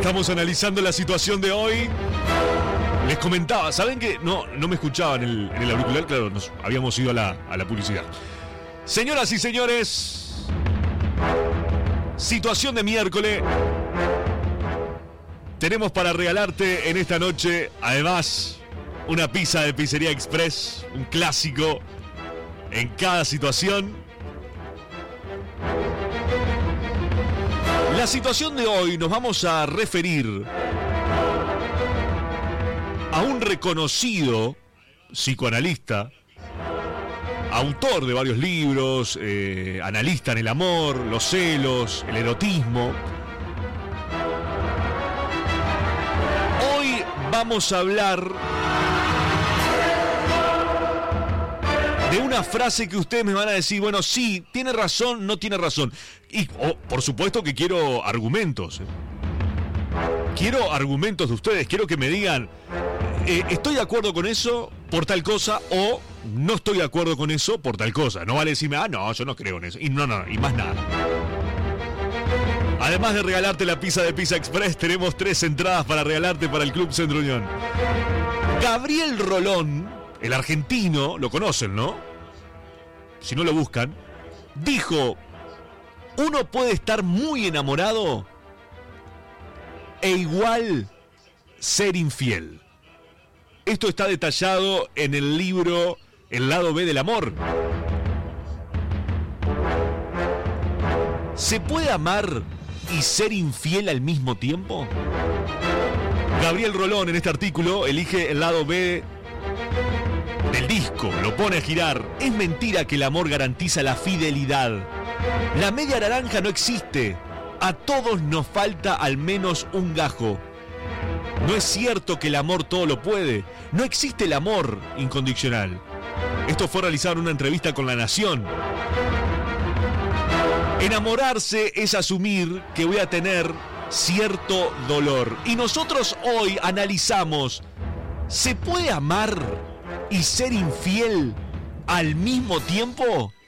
Estamos analizando la situación de hoy. Les comentaba, ¿saben que no me escuchaban en el auricular? Claro, nos habíamos ido a la publicidad. Señoras y señores, situación de miércoles. Tenemos para regalarte en esta noche, además, una pizza de Pizzería Express, un clásico en cada situación. La situación de hoy nos vamos a referir a un reconocido psicoanalista, autor de varios libros, analista en el amor, los celos, el erotismo. Hoy vamos a hablar de una frase que ustedes me van a decir, bueno, sí, tiene razón, no tiene razón. Y por supuesto que quiero argumentos. Quiero argumentos de ustedes, quiero que me digan, estoy de acuerdo con eso por tal cosa, o no estoy de acuerdo con eso por tal cosa. No vale decirme, no, yo no creo en eso. Y no, y más nada. Además de regalarte la pizza de Pizza Express, tenemos 3 entradas para regalarte para el Club Centro Unión. Gabriel Rolón, el argentino, lo conocen, ¿no? Si no lo buscan, dijo, uno puede estar muy enamorado e igual ser infiel. Esto está detallado en el libro El lado B del amor. ¿Se puede amar y ser infiel al mismo tiempo? Gabriel Rolón en este artículo elige el lado B del disco, lo pone a girar. Es mentira que el amor garantiza la fidelidad. La media naranja no existe. A todos nos falta al menos un gajo. No es cierto que el amor todo lo puede. No existe el amor incondicional. Esto fue realizado en una entrevista con La Nación. Enamorarse es asumir que voy a tener cierto dolor. Y nosotros hoy analizamos, ¿se puede amar y ser infiel al mismo tiempo?